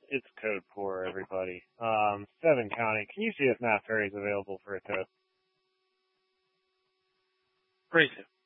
it's code poor, everybody. Seven County. Can you see if Matt Ferry's available for a tow? Freeze it.